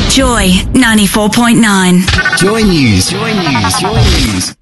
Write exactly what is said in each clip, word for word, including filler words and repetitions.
Joy ninety-four point nine. Joy News. Joy News. Joy News.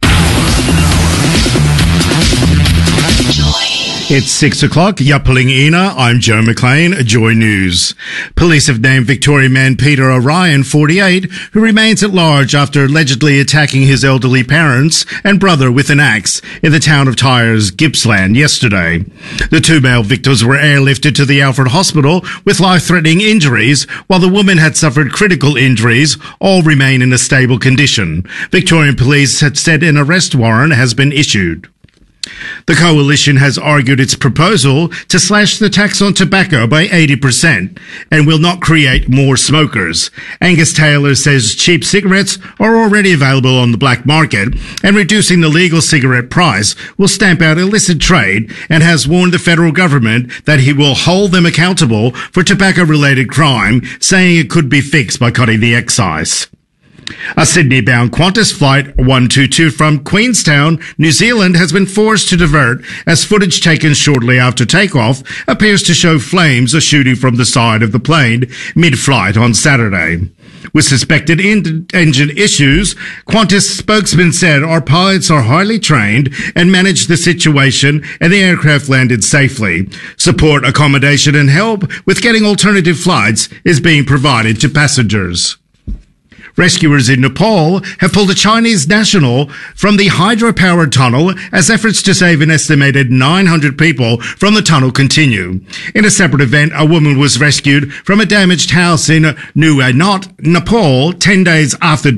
It's six o'clock. Yappaling Ina. I'm Joe McLean, Joy News. Police have named Victorian man Peter O'Ryan, forty-eight, who remains at large after allegedly attacking his elderly parents and brother with an axe in the town of Tyres, Gippsland, yesterday. The two male victims were airlifted to the Alfred Hospital with life-threatening injuries, while the woman had suffered critical injuries. All remain in a stable condition. Victorian police have said an arrest warrant has been issued. The coalition has argued its proposal to slash the tax on tobacco by eighty percent and will not create more smokers. Angus Taylor says cheap cigarettes are already available on the black market, and reducing the legal cigarette price will stamp out illicit trade, and has warned the federal government that he will hold them accountable for tobacco-related crime, saying it could be fixed by cutting the excise. A Sydney-bound Qantas flight one two two from Queenstown, New Zealand, has been forced to divert as footage taken shortly after takeoff appears to show flames are shooting from the side of the plane mid-flight on Saturday. With suspected in- engine issues, Qantas spokesman said our pilots are highly trained and managed the situation, and the aircraft landed safely. Support, accommodation and help with getting alternative flights is being provided to passengers. Rescuers in Nepal have pulled a Chinese national from the hydro-powered tunnel as efforts to save an estimated nine hundred people from the tunnel continue. In a separate event, a woman was rescued from a damaged house in Nuweirat, Nepal, ten days after